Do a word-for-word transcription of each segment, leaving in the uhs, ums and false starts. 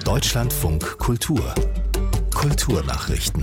Deutschlandfunk Kultur Kulturnachrichten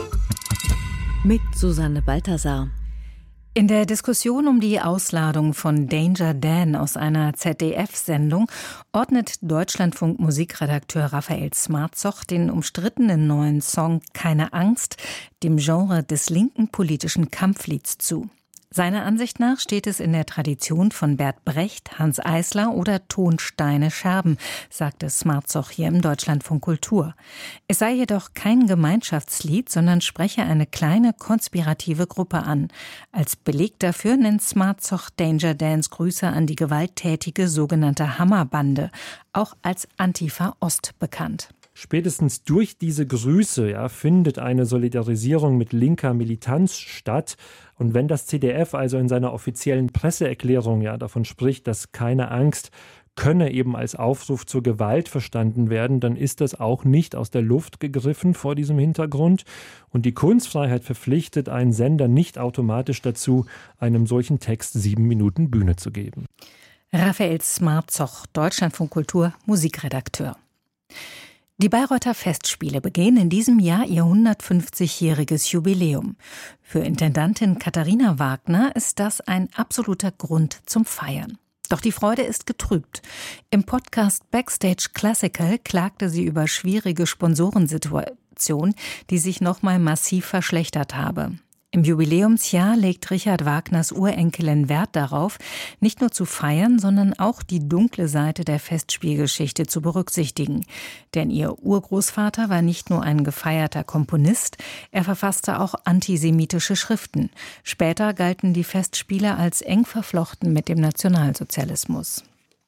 mit Susanne Balthasar. In der Diskussion um die Ausladung von Danger Dan aus einer Z D F-Sendung ordnet Deutschlandfunk-Musikredakteur Raphael Smartzoch den umstrittenen neuen Song »Keine Angst« dem Genre des linken politischen Kampflieds zu. Seiner Ansicht nach steht es in der Tradition von Bert Brecht, Hanns Eisler oder Tonsteine Scherben, sagte Smartzoch hier im Deutschlandfunk Kultur. Es sei jedoch kein Gemeinschaftslied, sondern spreche eine kleine konspirative Gruppe an. Als Beleg dafür nennt Smartzoch Danger Dans Grüße an die gewalttätige sogenannte Hammerbande, auch als Antifa Ost bekannt. Spätestens durch diese Grüße ja, findet eine Solidarisierung mit linker Militanz statt. Und wenn das C D F also in seiner offiziellen Presseerklärung ja davon spricht, dass keine Angst könne eben als Aufruf zur Gewalt verstanden werden, dann ist das auch nicht aus der Luft gegriffen vor diesem Hintergrund. Und die Kunstfreiheit verpflichtet einen Sender nicht automatisch dazu, einem solchen Text sieben Minuten Bühne zu geben. Raphael Smartzoch, Deutschlandfunk Kultur, Musikredakteur. Die Bayreuther Festspiele begehen in diesem Jahr ihr hundertfünfzigjähriges Jubiläum. Für Intendantin Katharina Wagner ist das ein absoluter Grund zum Feiern. Doch die Freude ist getrübt. Im Podcast Backstage Classical klagte sie über schwierige Sponsorensituation, die sich nochmal massiv verschlechtert habe. Im Jubiläumsjahr legt Richard Wagners Urenkelin Wert darauf, nicht nur zu feiern, sondern auch die dunkle Seite der Festspielgeschichte zu berücksichtigen. Denn ihr Urgroßvater war nicht nur ein gefeierter Komponist, er verfasste auch antisemitische Schriften. Später galten die Festspiele als eng verflochten mit dem Nationalsozialismus.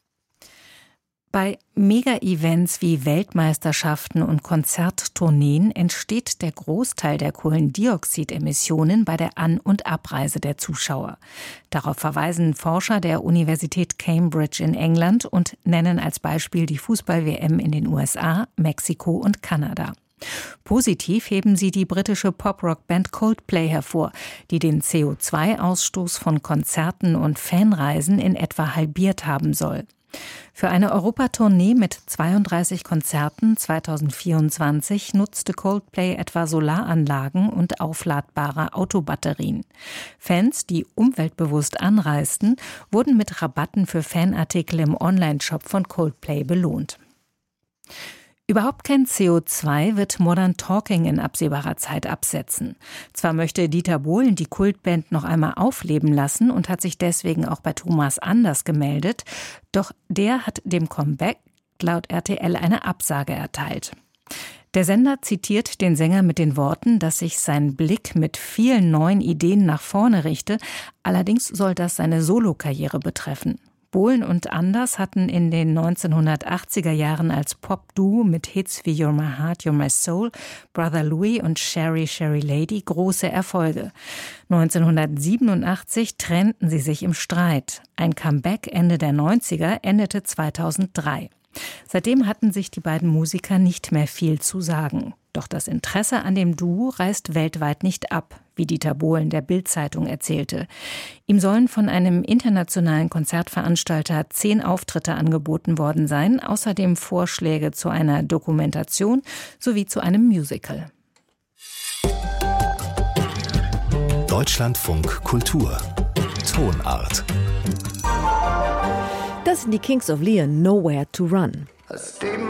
Bei Mega-Events wie Weltmeisterschaften und Konzerttourneen entsteht der Großteil der Kohlendioxidemissionen bei der An- und Abreise der Zuschauer. Darauf verweisen Forscher der Universität Cambridge in England und nennen als Beispiel die Fußball-W M in den U S A, Mexiko und Kanada. Positiv heben sie die britische Pop-Rock-Band Coldplay hervor, die den C O zwei Ausstoß von Konzerten und Fanreisen in etwa halbiert haben soll. Für eine Europatournee mit zweiunddreißig Konzerten zweitausendvierundzwanzig nutzte Coldplay etwa Solaranlagen und aufladbare Autobatterien. Fans, die umweltbewusst anreisten, wurden mit Rabatten für Fanartikel im Onlineshop von Coldplay belohnt. Überhaupt kein C O zwei wird Modern Talking in absehbarer Zeit absetzen. Zwar möchte Dieter Bohlen die Kultband noch einmal aufleben lassen und hat sich deswegen auch bei Thomas Anders gemeldet, doch der hat dem Comeback laut R T L eine Absage erteilt. Der Sender zitiert den Sänger mit den Worten, dass sich sein Blick mit vielen neuen Ideen nach vorne richte, allerdings soll das seine Solokarriere betreffen. Bohlen und Anders hatten in den neunzehnhundertachtziger Jahren als Pop-Duo mit Hits wie You're My Heart, You're My Soul, Brother Louie und Sherry, Sherry Lady große Erfolge. neunzehnhundertsiebenundachtzig trennten sie sich im Streit. Ein Comeback Ende der neunziger endete zweitausenddrei. Seitdem hatten sich die beiden Musiker nicht mehr viel zu sagen. Doch das Interesse an dem Duo reißt weltweit nicht ab, wie Dieter Bohlen der Bild-Zeitung erzählte. Ihm sollen von einem internationalen Konzertveranstalter zehn Auftritte angeboten worden sein, außerdem Vorschläge zu einer Dokumentation sowie zu einem Musical. Deutschlandfunk Kultur Tonart. Das sind die Kings of Leon, Nowhere to Run. I stayed my